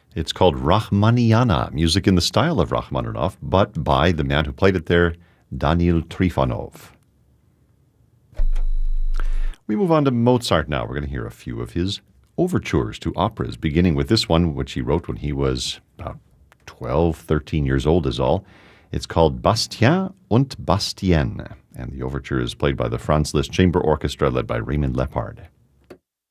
It's called Rachmaninoff, music in the style of Rachmaninoff, but by the man who played it there, Daniil Trifonov. We move on to Mozart now. We're going to hear a few of his overtures to operas, beginning with this one, which he wrote when he was about 12, 13 years old is all. It's called Bastien und Bastienne, and the overture is played by the Franz Liszt Chamber Orchestra led by Raymond Lepard.